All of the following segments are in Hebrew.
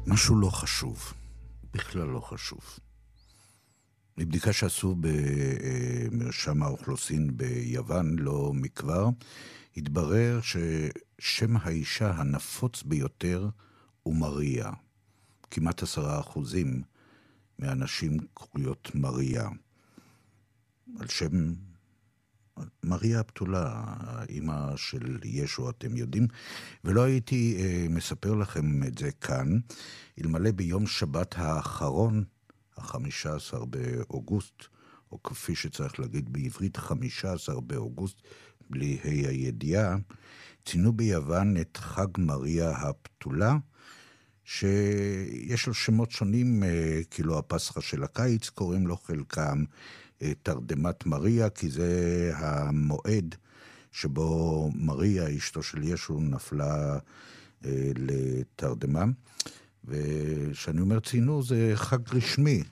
משהו לא חשוב, בכלל לא חשוב. מבדיקה שעשו במרשם האוכלוסין ביוון לא מכבר, התברר ששם האישה הנפוץ ביותר הוא מריה. כמעט 10% מהנשים קרויות מריה. על שם מריה הבתולה, האמא של ישו, אתם יודעים, ולא הייתי מספר לכם את זה כאן, אלמלא ביום שבת האחרון, ה-15 באוגוסט, או כפי שצריך להגיד בעברית, 15 באוגוסט, בלי הידיעה, ציינו ביוון את חג מריה הבתולה, שיש לו שמות שונים, כאילו הפסחה של הקיץ, קוראים לו חלקם תרדמת מריה, כי זה המועד שבו מריה, אשתו של ישו, נפלה לתרדמה. ושאני אומר ציינו, זה חג רשמי.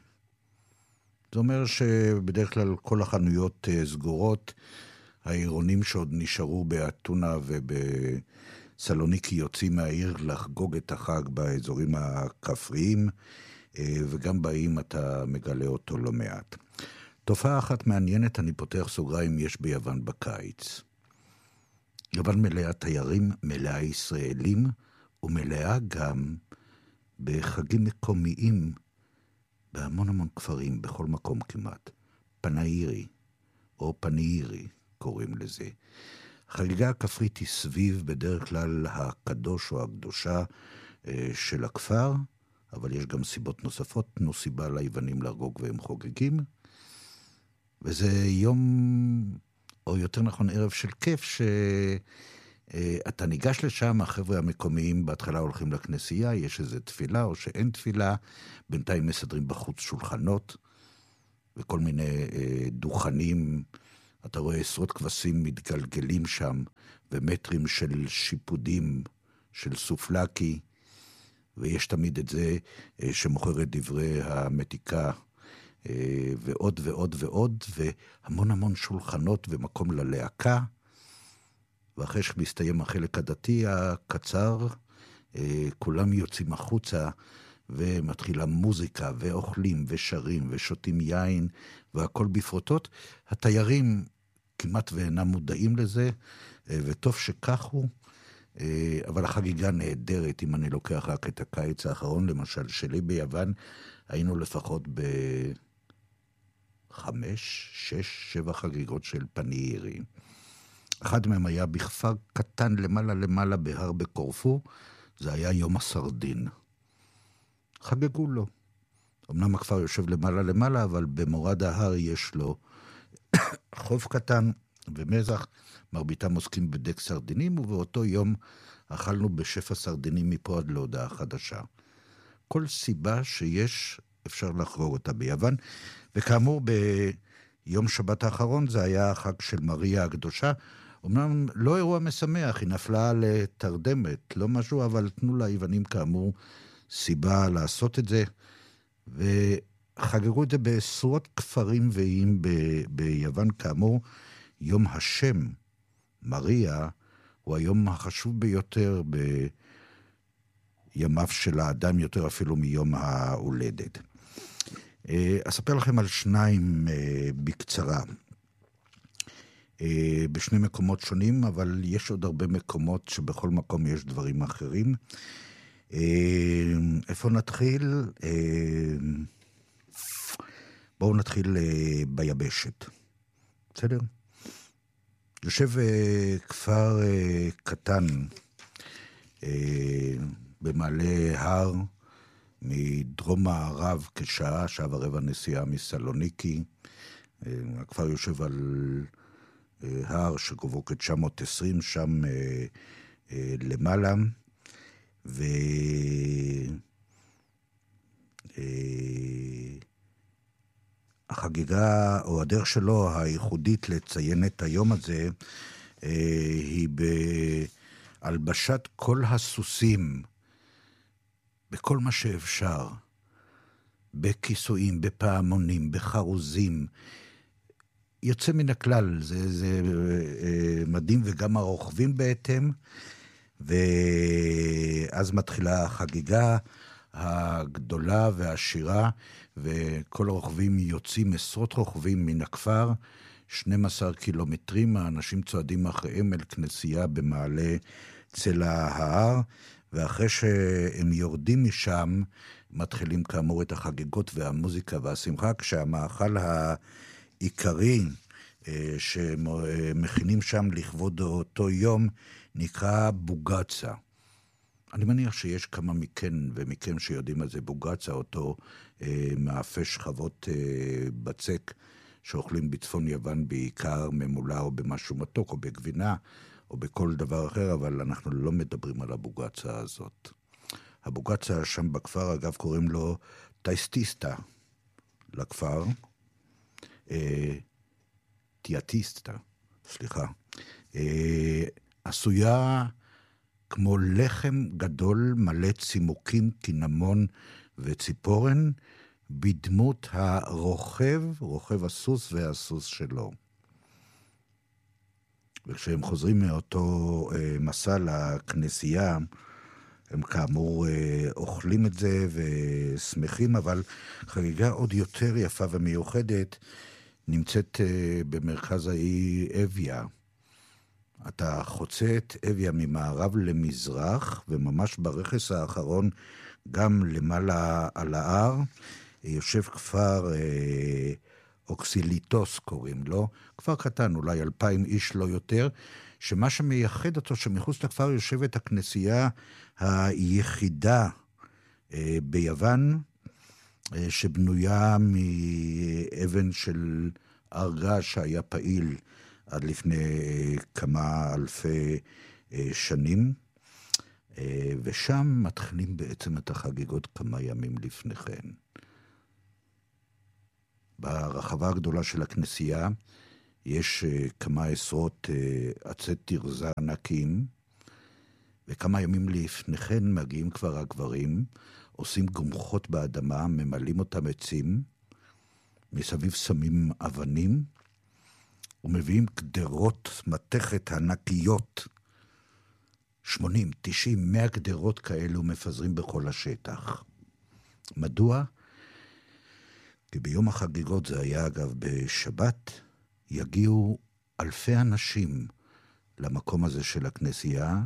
זה אומר שבדרך כלל כל החנויות סגורות, העירונים שעוד נשארו באתונה ובסלוניקי יוצאים מהעיר לחגוג את החג באזורים הכפריים, וגם באים אתה מגלה אותו לא מעט. תופעה אחת מעניינת, אני פותח סוגריים, יש ביוון בקיץ. יוון מלאה תיירים, מלאה ישראלים, ומלאה גם בחגים מקומיים, בהמון המון כפרים, בכל מקום כמעט. פנאירי, או פנירי, קוראים לזה. החגיגה הכפרית היא סביב בדרך כלל הקדוש או הקדושה של הכפר, אבל יש גם סיבות נוספות, תנו סיבה ליוונים לחגוג והם חוגגים. וזה יום, או יותר נכון ערב של כיף, שאתה ניגש לשם, החבר'ה המקומיים בהתחלה הולכים לכנסייה, יש איזו תפילה או שאין תפילה, בינתיים מסדרים בחוץ שולחנות, וכל מיני דוכנים, אתה רואה עשרות כבשים מתגלגלים שם, ומטרים של שיפודים, של סופלקי, ויש תמיד את זה שמוכר את דברי המתיקה, ועוד ועוד ועוד, והמון המון שולחנות ומקום ללהקה, ואחרי שמסתיים החלק הדתי הקצר, כולם יוצאים החוצה, ומתחילה מוזיקה, ואוכלים, ושרים, ושותים יין, והכל בפרוטות. התיירים כמעט ואינם מודעים לזה, וטוב שכך הוא, אבל החגיגה נהדרת, אם אני לוקח רק את הקיץ האחרון, למשל שלי ביוון, היינו לפחות 5, 6, 7 חגיגות של פנירי. אחד מהם היה בכפר קטן למעלה בהר בקורפו, זה היה יום הסרדין. חגגו לו. אמנם הכפר יושב למעלה, אבל במורד ההר יש לו חוף קטן ומזח, מרביתם עוסקים בדק סרדינים, ובאותו יום אכלנו בשפע סרדינים מפה עד להודעה חדשה. כל סיבה שיש אפשר לחגוג אותה ביוון, וכאמור ביום שבת האחרון זה היה החג של מריה הקדושה, אמנם לא אירוע משמח, היא נפלה לתרדמת, לא משהו, אבל תנו ליוונים כאמור סיבה לעשות את זה, וחגגו את זה בעשרות כפרים ואיים ביוון. כאמור, יום השם, מריה, הוא היום החשוב ביותר בימיו של האדם, יותר אפילו מיום ההולדת. אספר לכם על שניים בקצרה. בשני מקומות שונים, אבל יש עוד הרבה מקומות שבכל מקום יש דברים אחרים. איפה נתחיל? בואו נתחיל ביבשת. בסדר? יושב כפר קטן במעלה הר מדרום מערב כשעה, שעה ורבע נסיעה מסלוניקי. הכפר יושב על הר שגובהו כ-920, שם למעלה, החגיגה או הדרך שלו הייחודית לציין את היום הזה היא בהלבשת כל הסוסים בכל מה שאפשר, בכיסויים, בפעמונים, בחרוזים, יוצא מן הכלל, זה מדהים, וגם הרוכבים בהתאם, ואז מתחילה החגיגה, הגדולה והעשירה, וכל הרוכבים יוצאים, עשרות רוכבים מן הכפר, 12 קילומטרים, האנשים צועדים אחריהם אל כנסייה במעלה צלע ההר, ואחרי שהם יורדים משם, מתחילים כאמור את החגיגות והמוזיקה והשמחה, כשהמאכל העיקרי שמכינים שם לכבוד אותו יום נקרא בוגצה. אני מניח שיש כמה מכם שיודעים מה זה בוגצה, אותו מאפה שכבות בצק שאוכלים בצפון יוון בעיקר ממולה או במשהו מתוק או בגבינה או בכל דבר אחר, אבל אנחנו לא מדברים על הבוגצה הזאת. הבוגצה שם בכפר, אגב, קוראים לו טייסטיסטה לכפר, תיאטיסטה, סליחה, עשויה כמו לחם גדול מלא צימוקים, קינמון וציפורן, בדמות רוכב הסוס והסוס שלו. וכשהם חוזרים מאותו מסע לכנסייה, הם כאמור אוכלים את זה ושמחים, אבל חגיגה עוד יותר יפה ומיוחדת נמצאת במרכז האי אביה. אתה חוצה את אביה ממערב למזרח, וממש ברכס האחרון גם למעלה על ההר, יושב כפר אוקסיליטוס קוראים לו, כפר קטן, אולי 2,000 איש לא יותר, שמה שמייחד אותו שמחוץ לכפר יושבת הכנסייה היחידה ביוון, שבנויה מאבן של ארגז שהיה פעיל עד לפני כמה אלפי שנים, ושם מתחילים בעצם את החגיגות כמה ימים לפני כן. ברחבה הגדולה של הכנסייה יש כמה עשרות עצי תרזה ענקים, וכמה ימים לפני כן מגיעים כבר הגברים, עושים גומחות באדמה, ממלאים אותם עצים, מסביב שמים אבנים, ומביאים גדרות מתכת ענקיות, 80, 90, 100 גדרות כאלו מפזרים בכל השטח. מדוע? כי ביום החגיגות, זה היה אגב בשבת, יגיעו אלפי אנשים למקום הזה של הכנסייה,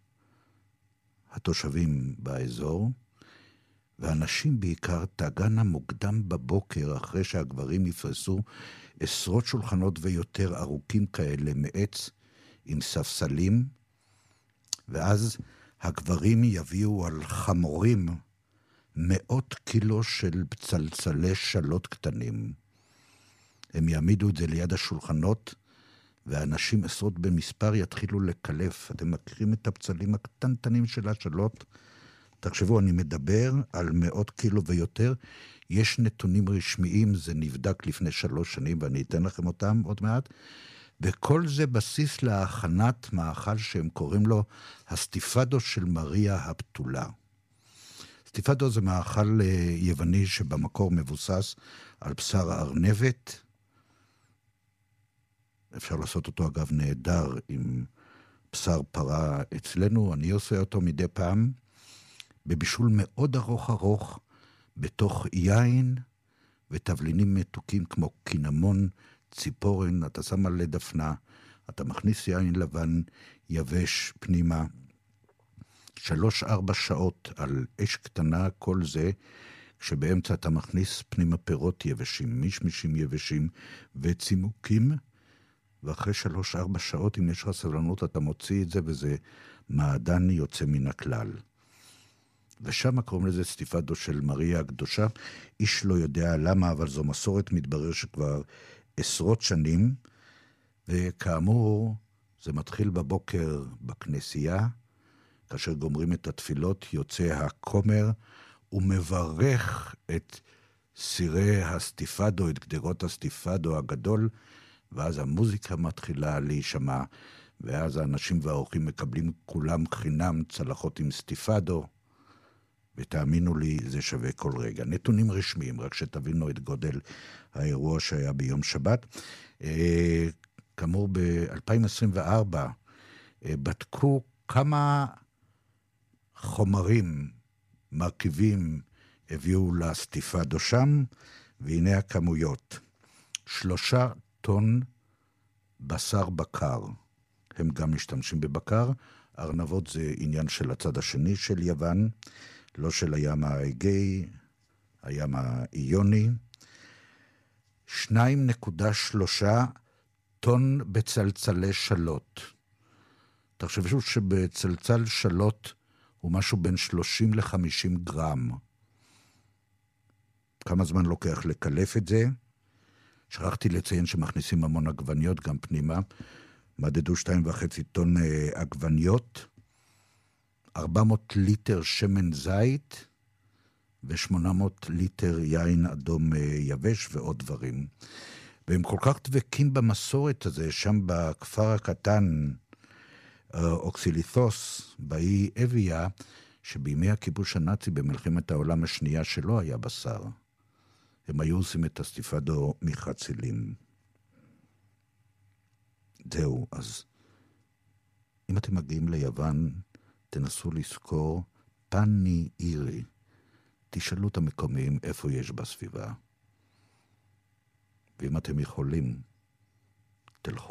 התושבים באזור, ואנשים בעיקר תגענה מוקדם בבוקר אחרי שהגברים יפרסו עשרות שולחנות ויותר ארוכים כאלה מעץ עם ספסלים, ואז הגברים יביאו על חמורים 100 קילו של צלצלי שלות קטנים. הם יעמידו את זה ליד השולחנות, ואנשים עשרות במספר יתחילו לקלף. אתם מכירים את הפצלים הקטנטנים של השלות? תחשבו, אני מדבר על 100 קילו ויותר. יש נתונים רשמיים, זה נבדק לפני 3 שנים, ואני אתן לכם אותם עוד מעט. וכל זה בסיס להכנת מאכל שהם קוראים לו הסטיפדו של מריה הפתולה. סטיפדו זה מאכל יווני שבמקור מבוסס על בשר ארנבת. אפשר לעשות אותו אגב נהדר עם בשר פרה אצלנו. אני עושה אותו מדי פעם בבישול מאוד ארוך בתוך יין ותבלינים מתוקים כמו קינמון, ציפורן. אתה שם על דפנה, אתה מכניס יין לבן יבש פנימה, 3-4 שעות על אש קטנה, כל זה, כשבאמצע אתה מכניס פנימה פירות יבשים, מישמישים יבשים וצימוקים, ואחרי 3-4 שעות, אם יש לך סבלנות, אתה מוציא את זה, וזה מעדן יוצא מן הכלל. ושם קוראים לזה סטיפדו של מריה הקדושה. איש לא יודע למה, אבל זו מסורת, מתברר שכבר עשרות שנים, וכאמור, זה מתחיל בבוקר בכנסייה, כאשר גומרים את התפילות, יוצא הכומר, ומברך את סירי הסטיפדו, את גדרות הסטיפדו הגדול, ואז המוזיקה מתחילה להישמע, ואז האנשים והאורחים מקבלים כולם חינם צלחות עם סטיפדו, ותאמינו לי, זה שווה כל רגע. נתונים רשמיים, רק שתבינו את גודל האירוע שהיה ביום שבת. כאמור, ב-2024 בדקו כמה חומרים מרכיבים הביאו לסטיפדו שם, והנה הכמויות. 3 טון בשר בקר. הם גם משתמשים בבקר. ארנבות זה עניין של הצד השני של יוון, לא של הים האגאי, הים האיוני. 2.3 טון בצלצלי שלוט. תחשבו שבצלצל שלוט הוא משהו בין 30 ל-50 גרם. כמה זמן לוקח לקלף את זה? שכחתי לציין שמכניסים המון עגבניות גם פנימה. מדדו 2.5 טון עגבניות, 400 ליטר שמן זית, ו800 ליטר יין אדום יבש ועוד דברים. והם כל כך דבקים במסורת הזה, שם בכפר הקטן, אוקסיליתוס, באי אביה, שבימי הכיבוש הנאצי במלחמת העולם השנייה שלא היה בשר. הם היו עושים את הסטיפדו מחצילים. זהו, אז אם אתם מגיעים ליוון, תנסו לזכור פני אירי. תשאלו את המקומיים איפה יש בסביבה. ואם אתם יכולים, תלכו.